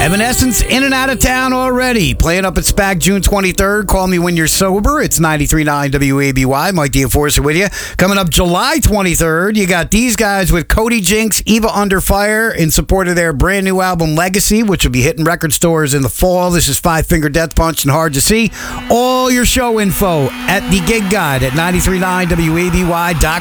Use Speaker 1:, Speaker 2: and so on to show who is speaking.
Speaker 1: Evanescence in and out of town already. Playing up at SPAC June 23rd. Call me when you're sober. It's 93.9 WABY. Mike D'Enforcer with you. Coming up July 23rd, you got these guys with Cody Jinks, Eva Under Fire in support of their brand new album Legacy, which will be hitting record stores in the fall. This is Five Finger Death Punch and Hard to See. All your show info at the Gig Guide at 93.9WABY.com.